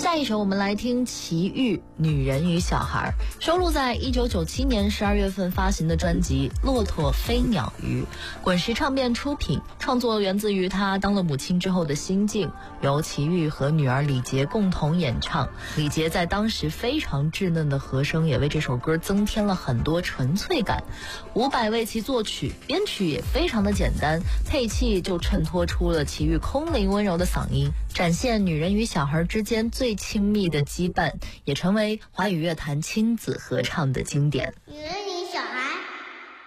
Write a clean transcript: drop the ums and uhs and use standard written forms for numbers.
下一首我们来听齐豫《女人与小孩》，收录在1997年12月份发行的专辑《骆驼飞鸟鱼》，滚石唱片出品，创作源自于她当了母亲之后的心境，由齐豫和女儿李洁共同演唱。李洁在当时非常稚嫩的和声也为这首歌增添了很多纯粹感。伍佰为其作曲，编曲也非常的简单，配器就衬托出了齐豫空灵温柔的嗓音，展现女人与小孩之间最亲密的羁绊，也成为华语乐坛亲子合唱的经典。 女人